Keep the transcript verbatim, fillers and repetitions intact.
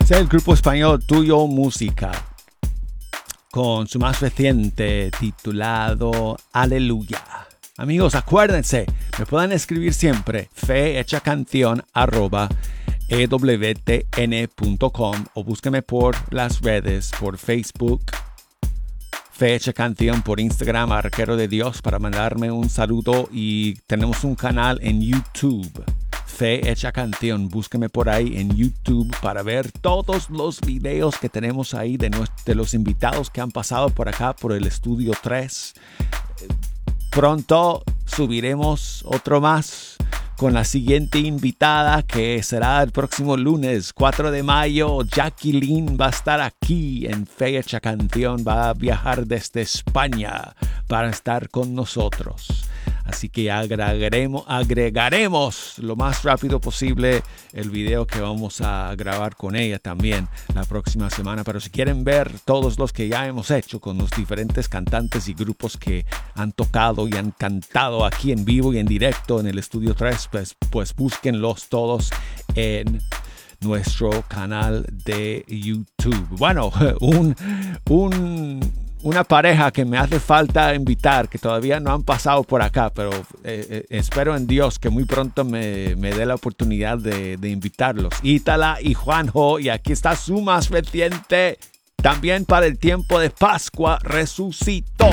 Es el grupo español Tuyo Música, con su más reciente titulado Aleluya. Amigos, acuérdense, me pueden escribir siempre fehechacanción arroba e w t n punto com o búsquenme por las redes, por Facebook, Fecha Canción, por Instagram, Arquero de Dios, para mandarme un saludo, y tenemos un canal en YouTube, Fe Hecha Canción. Búsqueme por ahí en YouTube para ver todos los videos que tenemos ahí de, nuestro, de los invitados que han pasado por acá, por el Estudio tres. Pronto subiremos otro más con la siguiente invitada, que será el próximo lunes cuatro de mayo. Jacqueline va a estar aquí en Fe Hecha Canción, va a viajar desde España para estar con nosotros. Así que agregaremos, agregaremos lo más rápido posible el video que vamos a grabar con ella también la próxima semana. Pero si quieren ver todos los que ya hemos hecho con los diferentes cantantes y grupos que han tocado y han cantado aquí en vivo y en directo en el Estudio tres, pues, pues búsquenlos todos en nuestro canal de YouTube. Bueno, un... un Una pareja que me hace falta invitar, que todavía no han pasado por acá, pero eh, eh, espero en Dios que muy pronto me, me dé la oportunidad de, de invitarlos. Ítala y Juanjo, y aquí está su más reciente, también para el tiempo de Pascua, Resucitó.